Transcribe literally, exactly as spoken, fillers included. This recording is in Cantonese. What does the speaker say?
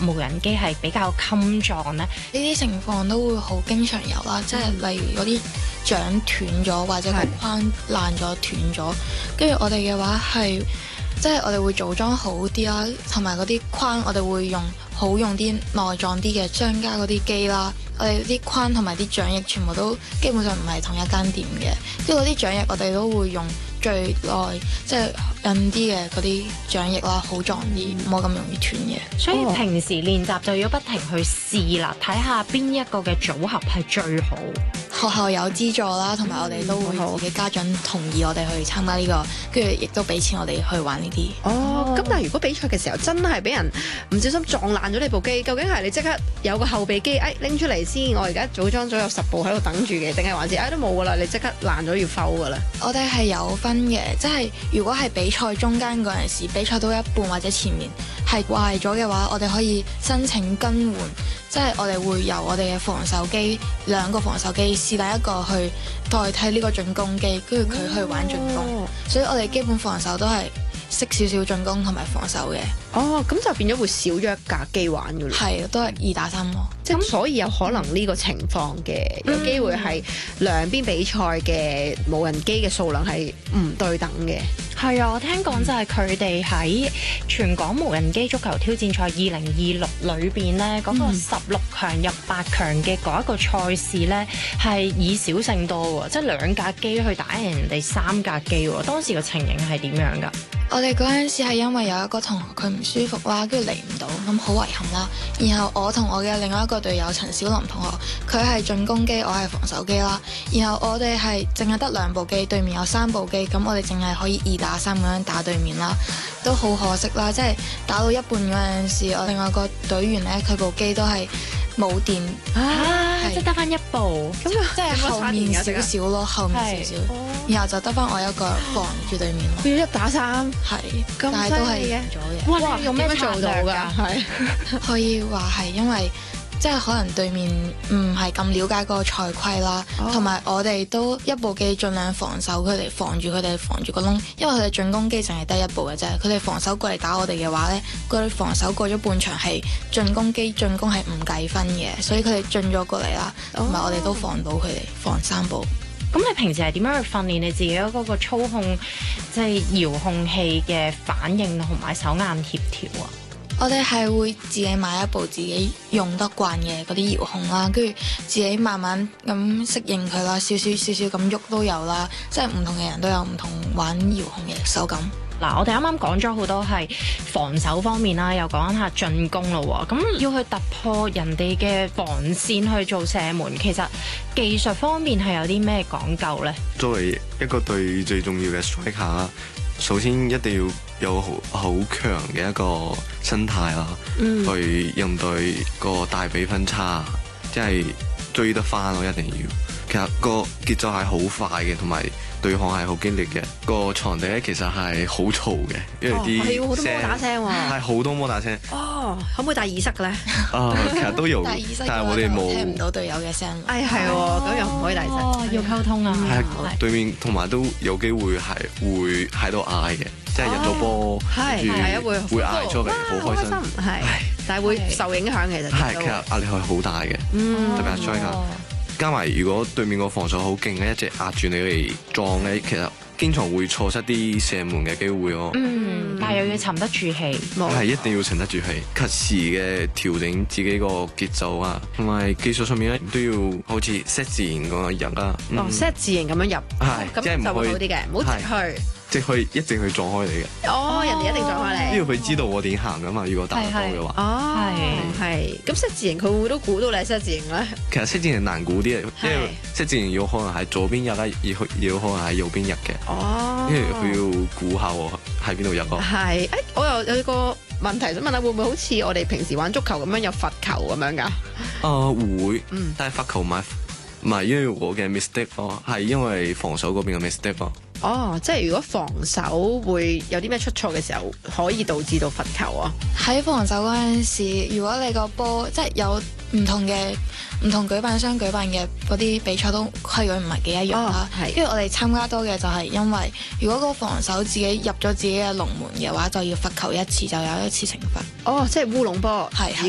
無人機係比較襟撞呢？ 呢啲情況都會好經常有啦，即係例如嗰啲掌斷咗或者個框爛咗斷咗，跟住我哋嘅話係即係我哋會組裝好啲啦，同埋嗰啲框我哋會用好用啲內臟啲嘅商家嗰啲機啦。我哋啲框同埋啲掌翼全部都基本上唔係同一間店嘅，跟住嗰啲掌翼我哋都會用最耐即係韌啲嘅嗰啲掌翼啦，好壯啲，唔好咁容易斷嘅。 所以平時練習就要不停去試啦，睇下邊一個嘅組合係最好。 學校有資助啦，同埋我哋都會自己家長同意我哋去參加呢個，跟住亦都俾錢我哋去玩呢啲。 哦，咁但係如果比賽嘅時候真係俾人唔小心撞爛咗你部機，究竟係你即刻有個後備機，誒拎出嚟先，我而家組裝咗有十部喺度等住嘅，定係還是誒都冇噶啦，你即刻爛咗要摟噶啦？ 我哋係有分嘅，即係如果係比賽中間嗰陣時，比賽到一半或者前面係壞咗嘅話，我哋可以申請更換，即係我哋會由我哋嘅防守機兩個防守機試第一個去代替呢個進攻機，跟住佢去玩進攻，哦、所以我哋基本防守都係識少少進攻同埋防守嘅。 哦，咁就變咗會少咗一架機玩㗎啦。 係，都係二打三咯。 即係所以有可能呢個情況嘅，有機會係兩邊比賽嘅無人機嘅數量係唔對等嘅。 係啊，我聽講就係佢哋喺全港無人機足球挑戰賽二零二六裏邊呢，嗰、那個十六強入八強嘅嗰一個賽事呢，係以少勝多喎，即係兩架機去打贏人哋三架機喎。當時個情形係點樣㗎？ 我哋嗰陣時係因為有一個同學佢唔舒服啦，跟住嚟唔到，咁好遺憾啦。然後我同我嘅另外一個隊友陳小林同學，佢係進攻機，我係防守機啦。然後我哋係淨係得兩部機，對面有三部機，咁我哋淨係可以二打三咁樣打對面啦，都好可惜啦。即係打到一半嗰陣時，我另外個隊員呢，佢部機都係冇電啊，即係得翻一部， 咁即係後面少少咯，後面少少，然後就得翻我一個防住對面咯。 要一打三， 係， 但係都係贏咗嘅。 哇！用咩做到㗎？ 係可以話係因為即係可能對面唔係咁了解嗰個賽規啦，同埋、oh. 我哋都一部機盡量防守佢哋，防住佢哋，防住個窿，因為佢哋進攻機淨係得一部嘅啫。佢哋防守過嚟打我哋嘅話呢，佢哋防守過咗半場係進攻機進攻係唔計分嘅，所以佢哋進咗過嚟啦，同埋、oh. 我哋都防到佢哋，防三部。 咁你平時係點樣去訓練你自己嗰個操控，即係遙控器嘅反應同埋手眼協調啊？ 我哋係會自己買一部自己用得慣嘅嗰啲遙控啦，跟住自己慢慢咁適應佢啦，少少少少咁喐都有啦。即係唔同嘅人都有唔同玩遙控嘅手感。 嗱，我哋啱啱講咗好多係防守方面啦，又講下進攻咯。咁要去突破人哋嘅防線去做射門，其實技術方面係有啲咩講究呢？ 作為一個隊最重要嘅 striker，首先一定要有好好強嘅一個心態啦，嗯、去應對個大比分差，即係追得翻咯，一定要。其實個節奏係好快嘅，同埋對抗係好激烈嘅。個場地咧其實係好嘈嘅，因為啲係好多摩打聲喎， 係好多摩打聲。 哦，可唔可以戴耳塞嘅咧？ 啊，其實都有，但係我哋冇聽唔到隊友嘅聲。 哎，係喎，咁又唔可以戴耳塞， 哦，要溝通啊。 係對面同埋都有機會係會喺度嗌嘅，即係入咗波，跟住會會嗌出嚟，好開心。 係，但係會受影響其實。 係，其實壓力係好大嘅，特別係 striker。加埋如果對面個防守好勁咧，一直壓住你嚟撞咧，其實經常會錯失啲射門嘅機會咯。 嗯，但係又要沉得住氣， 係一定要沉得住氣，及時嘅調整自己個節奏啊，同埋技術上面咧都要好似 set 自然咁樣入啦。 哦 set 自然咁樣入， 係即係唔會好啲嘅，唔好直去。 即係可以一直去撞開你嘅。 哦，人哋一定撞開你。 因為佢知道我點行噶嘛，如果打波嘅話。 哦，係係。咁識字形佢會唔會都估到你係識字形咧？ 其實識字形難估啲，因為識字形要可能喺左邊入啦，要要可能喺右邊入嘅。 哦。因為佢要估下我喺邊度入咯。 係，誒，我又有一個問題想問下，會唔會好似我哋平時玩足球咁樣有罰球咁樣㗎？ 誒會，嗯，但係罰球唔係唔係因為我嘅 mistake 咯，係因為防守嗰邊嘅 mistake 咯。 哦，即係如果防守會有啲咩出錯嘅時候，可以導致到罰球啊？ 喺防守嗰陣時，如果你個波即係有唔同嘅唔同舉辦商舉辦嘅嗰啲比賽都規矩唔係幾一樣啦。係、哦，因為我哋參加多嘅就係因為如果個防守自己入咗自己嘅龍門嘅話，就要罰球一次，就有一次懲罰。 哦，即係烏龍波。係。